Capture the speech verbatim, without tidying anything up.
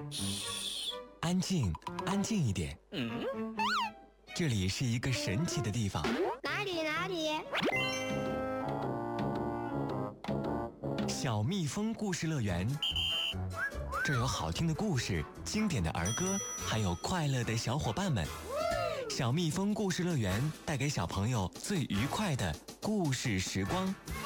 嘘，安静，安静一点。嗯，这里是一个神奇的地方。 哪里哪里？ 小蜜蜂故事乐园。这有好听的故事，经典的儿歌，还有快乐的小伙伴们。小蜜蜂故事乐园带给小朋友最愉快的故事时光。